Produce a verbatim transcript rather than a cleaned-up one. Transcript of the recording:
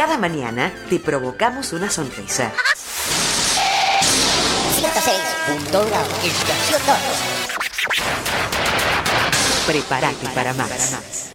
Cada mañana te provocamos una sonrisa. ciento seis punto uno, estación dos. Prepárate para más.